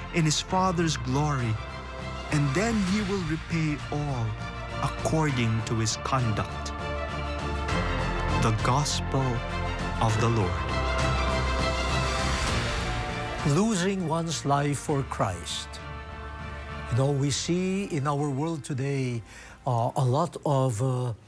in his Father's glory, and then he will repay all according to his conduct. The Gospel of the Lord. Losing one's life for Christ. You know, we see in our world today a lot of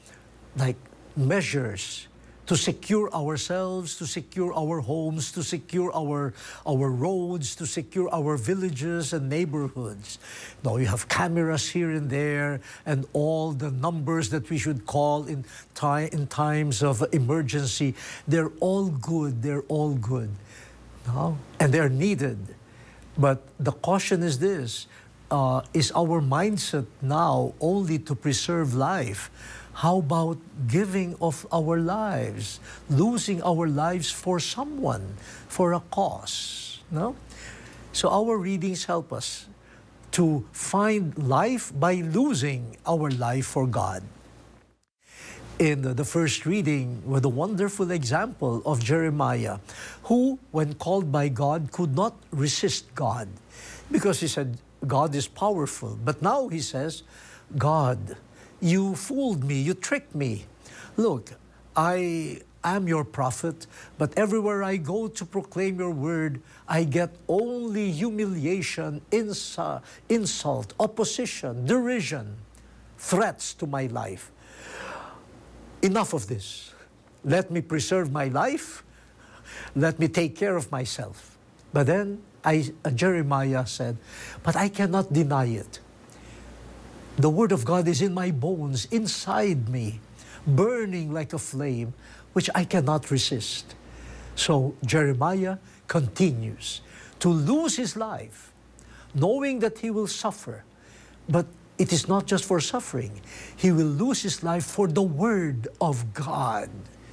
measures to secure ourselves, to secure our homes, to secure our roads, to secure our villages and neighborhoods. Now you have cameras here and there, and all the numbers that we should call in times of emergency. They're all good. They're all good, no? And they're needed. But the caution is this: is our mindset now only to preserve life? How about giving of our lives, losing our lives for someone, for a cause? No? So our readings help us to find life by losing our life for God. In the first reading was a wonderful example of Jeremiah, who, when called by God, could not resist God because he said, God is powerful. But now he says, God, you fooled me, you tricked me. Look, I am your prophet, but everywhere I go to proclaim your word, I get only humiliation, insult, opposition, derision, threats to my life. Enough of this. Let me preserve my life. Let me take care of myself. But then Jeremiah said, but I cannot deny it. The word of God is in my bones, inside me, burning like a flame, which I cannot resist. So Jeremiah continues to lose his life, knowing that he will suffer. But it is not just for suffering. He will lose his life for the word of God.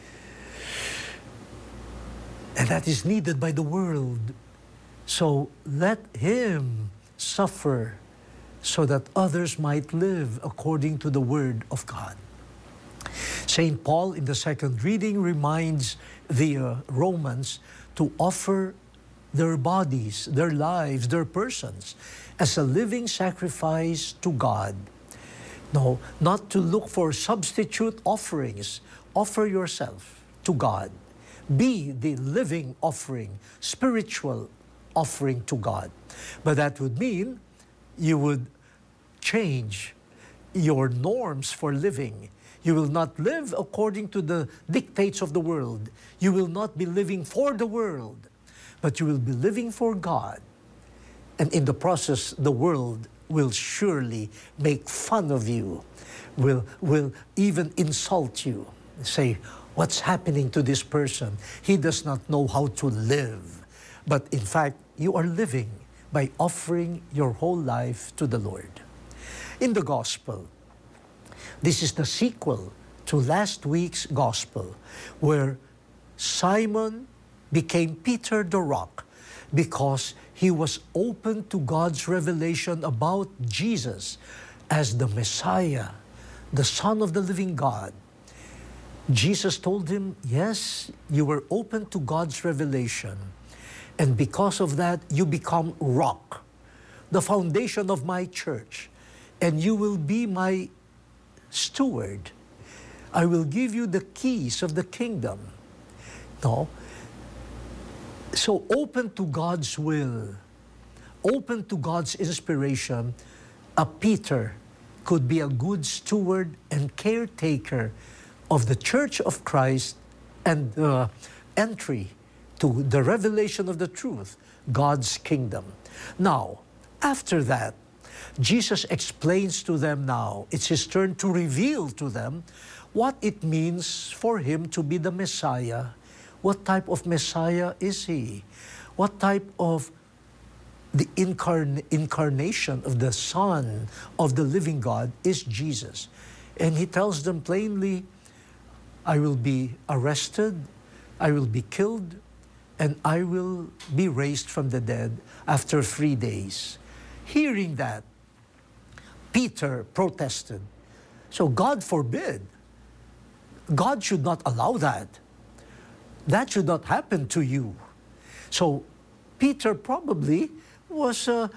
And that is needed by the world. So let him suffer so that others might live according to the word of God. St. Paul in the second reading reminds the Romans to offer their bodies, their lives, their persons as a living sacrifice to God. No, not to look for substitute offerings. Offer yourself to God. Be the living offering, spiritual offering to God. But that would mean you would change your norms for living. You will not live according to the dictates of the world. You will not be living for the world, but you will be living for God. And in the process, the world will surely make fun of you, will even insult you. Say, what's happening to this person? He does not know how to live. But in fact, you are living by offering your whole life to the Lord. In the Gospel, this is the sequel to last week's Gospel, where Simon became Peter the Rock because he was open to God's revelation about Jesus as the Messiah, the Son of the living God. Jesus told him, yes, you were open to God's revelation, and because of that, you become rock, the foundation of my church, and you will be my steward. I will give you the keys of the kingdom. No? So open to God's will, open to God's inspiration, a Peter could be a good steward and caretaker of the Church of Christ and entry to the revelation of the truth, God's kingdom. Now, after that, Jesus explains to them now, it's his turn to reveal to them what it means for him to be the Messiah. What type of Messiah is he? What type of the incarnation of the Son of the living God is Jesus? And he tells them plainly, I will be arrested, I will be killed, and I will be raised from the dead after 3 days. Hearing that, Peter protested. So God forbid. God should not allow that. That should not happen to you. So Peter probably was